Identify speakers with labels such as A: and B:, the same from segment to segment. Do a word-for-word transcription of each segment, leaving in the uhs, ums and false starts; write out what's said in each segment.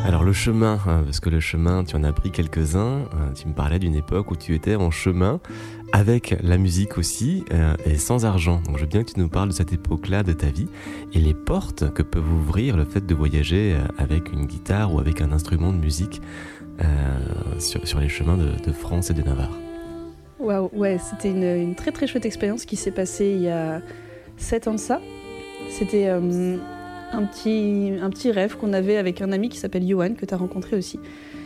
A: Alors le chemin, hein, parce que le chemin, tu en as pris quelques-uns, hein, tu me parlais d'une époque où tu étais en chemin, avec la musique aussi, euh, et sans argent. Donc je veux bien que tu nous parles de cette époque-là de ta vie, et les portes que peut ouvrir le fait de voyager avec une guitare ou avec un instrument de musique euh, sur, sur les chemins de, de France et de Navarre.
B: Waouh, ouais, c'était une, une très très chouette expérience qui s'est passée il y a sept ans de ça. C'était... Euh, Un petit, un petit rêve qu'on avait avec un ami qui s'appelle Johan, que tu as rencontré aussi.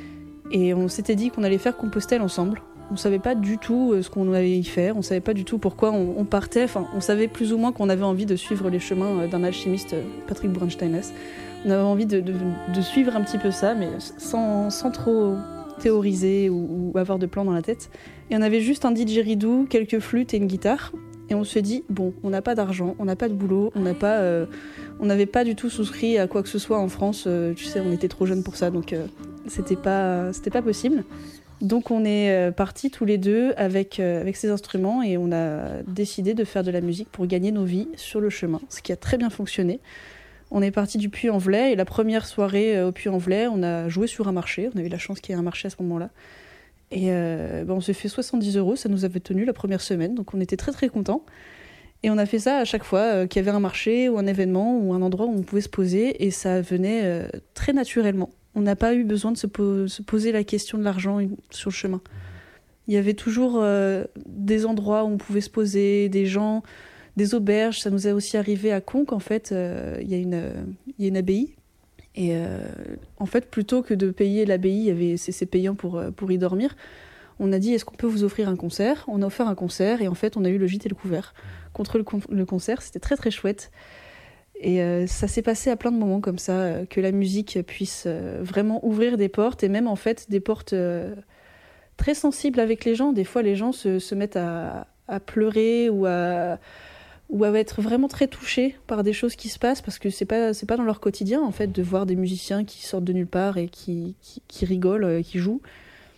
B: Et on s'était dit qu'on allait faire Compostelle ensemble. On ne savait pas du tout ce qu'on allait y faire, on ne savait pas du tout pourquoi on, on partait. Enfin, on savait plus ou moins qu'on avait envie de suivre les chemins d'un alchimiste, Patrick Bronsteinès. On avait envie de, de, de suivre un petit peu ça, mais sans, sans trop théoriser ou, ou avoir de plan dans la tête. Et on avait juste un didgeridoo, quelques flûtes et une guitare. Et on se dit, bon, on n'a pas d'argent, on n'a pas de boulot, on n'a pas, euh, on n'avait pas du tout souscrit à quoi que ce soit en France. Euh, tu sais, on était trop jeunes pour ça, donc euh, c'était pas, c'était pas possible. Donc on est euh, partis tous les deux avec, euh, avec ces instruments et on a décidé de faire de la musique pour gagner nos vies sur le chemin, ce qui a très bien fonctionné. On est parti du Puy-en-Velay et la première soirée euh, au Puy-en-Velay, on a joué sur un marché. On a eu la chance qu'il y ait un marché à ce moment-là. Et euh, ben on s'est fait soixante-dix euros, ça nous avait tenu la première semaine, donc on était très très contents. Et on a fait ça à chaque fois euh, qu'il y avait un marché ou un événement ou un endroit où on pouvait se poser, et ça venait euh, très naturellement. On n'a pas eu besoin de se, po- se poser la question de l'argent sur le chemin. Il y avait toujours euh, des endroits où on pouvait se poser, des gens, des auberges. Ça nous est aussi arrivé à Conques, en fait, euh, il y a une, euh, il y a une abbaye. Et euh, en fait, plutôt que de payer l'abbaye, il y avait, c'est, c'est payant pour, pour y dormir, on a dit, est-ce qu'on peut vous offrir un concert ? On a offert un concert, et en fait, on a eu le gîte et le couvert. Contre le, con- le concert, c'était très très chouette. Et euh, ça s'est passé à plein de moments comme ça, euh, que la musique puisse euh, vraiment ouvrir des portes, et même en fait, des portes euh, très sensibles avec les gens. Des fois, les gens se, se mettent à, à pleurer ou à... ou à être vraiment très touchés par des choses qui se passent, parce que c'est pas, c'est pas dans leur quotidien, en fait, de voir des musiciens qui sortent de nulle part et qui, qui, qui rigolent, et qui jouent.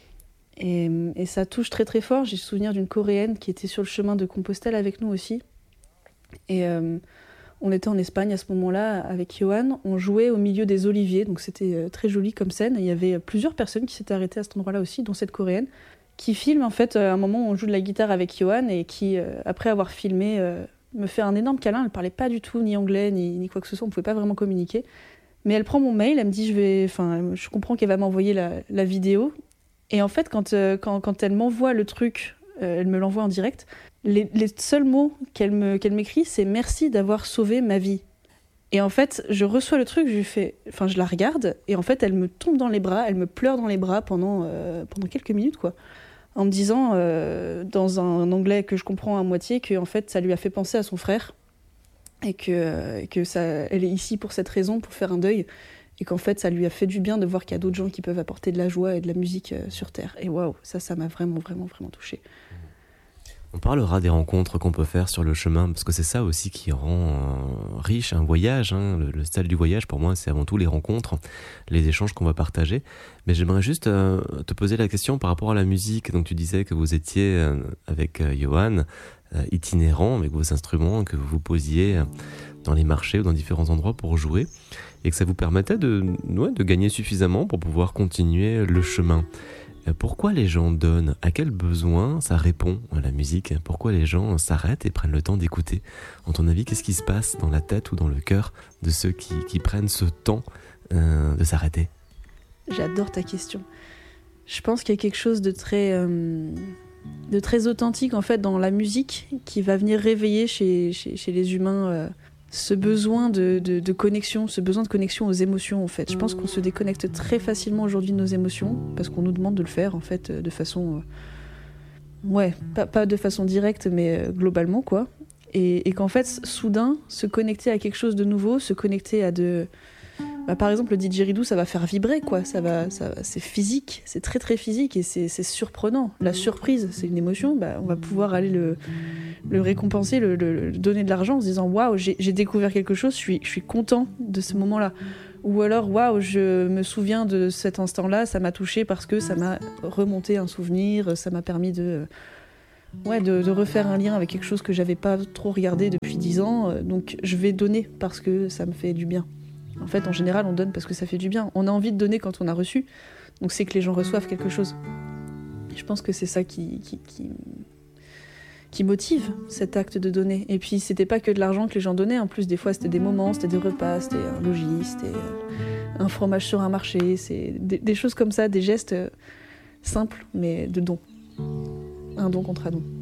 B: Et, et ça touche très très fort. J'ai le souvenir d'une Coréenne qui était sur le chemin de Compostelle avec nous aussi. Et euh, on était en Espagne à ce moment-là avec Johan. On jouait au milieu des oliviers, donc c'était très joli comme scène. Il y avait plusieurs personnes qui s'étaient arrêtées à cet endroit-là aussi, dont cette Coréenne, qui filme en fait à un moment où on joue de la guitare avec Johan, et qui, euh, après avoir filmé... Euh, me fait un énorme câlin. Elle parlait pas du tout ni anglais ni, ni quoi que ce soit, on pouvait pas vraiment communiquer, mais elle prend mon mail, elle me dit je vais, enfin je comprends qu'elle va m'envoyer la, la vidéo, et en fait quand, euh, quand, quand elle m'envoie le truc, euh, elle me l'envoie en direct, les, les seuls mots qu'elle, me, qu'elle m'écrit, c'est merci d'avoir sauvé ma vie. Et en fait je reçois le truc, je lui fais, enfin je la regarde, et en fait elle me tombe dans les bras, elle me pleure dans les bras pendant, euh, pendant quelques minutes quoi, en me disant, euh, dans un anglais que je comprends à moitié, que en fait, ça lui a fait penser à son frère, et que, euh, que ça, elle est ici pour cette raison, pour faire un deuil, et qu'en fait, ça lui a fait du bien de voir qu'il y a d'autres gens qui peuvent apporter de la joie et de la musique euh, sur Terre. Et waouh, ça, ça m'a vraiment, vraiment, vraiment touchée.
A: On parlera des rencontres qu'on peut faire sur le chemin, parce que c'est ça aussi qui rend euh, riche un voyage. Hein. Le, le style du voyage, pour moi, c'est avant tout les rencontres, les échanges qu'on va partager. Mais j'aimerais juste euh, te poser la question par rapport à la musique. Donc tu disais que vous étiez euh, avec euh, Johan, euh, itinérant, avec vos instruments, que vous vous posiez euh, dans les marchés ou dans différents endroits pour jouer, et que ça vous permettait de, ouais, de gagner suffisamment pour pouvoir continuer le chemin. Pourquoi les gens donnent ? À quel besoin ça répond à la musique ? Pourquoi les gens s'arrêtent et prennent le temps d'écouter ? À ton avis, qu'est-ce qui se passe dans la tête ou dans le cœur de ceux qui, qui prennent ce temps euh, de s'arrêter ?
B: J'adore ta question. Je pense qu'il y a quelque chose de très, euh, de très authentique en fait dans la musique, qui va venir réveiller chez, chez, chez les humains euh, ce besoin de, de, de connexion, ce besoin de connexion aux émotions en fait. Je pense qu'on se déconnecte très facilement aujourd'hui de nos émotions, parce qu'on nous demande de le faire en fait de façon, euh, ouais, pas, pas de façon directe, mais euh, globalement quoi. Et, et qu'en fait, soudain, se connecter à quelque chose de nouveau, se connecter à de... Bah, par exemple, le didgeridoo, ça va faire vibrer, quoi. Ça va, ça, c'est physique, c'est très très physique, et c'est, c'est surprenant. La surprise, c'est une émotion, bah, on va pouvoir aller le, le récompenser, le, le, le donner de l'argent en se disant « Waouh, j'ai, j'ai découvert quelque chose, je suis, je suis content de ce moment-là ». Ou alors « Waouh, je me souviens de cet instant-là, ça m'a touché parce que ça m'a remonté un souvenir, ça m'a permis de... » Ouais, de, de refaire un lien avec quelque chose que j'avais pas trop regardé depuis dix ans, donc je vais donner parce que ça me fait du bien. En fait, en général, on donne parce que ça fait du bien. On a envie de donner quand on a reçu, donc c'est que les gens reçoivent quelque chose. Et je pense que c'est ça qui, qui, qui, qui motive cet acte de donner. Et puis, c'était pas que de l'argent que les gens donnaient. En plus, des fois, c'était des moments, c'était des repas, c'était un logis, c'était un fromage sur un marché. C'est des, des choses comme ça, des gestes simples, mais de don. Un don contre un don.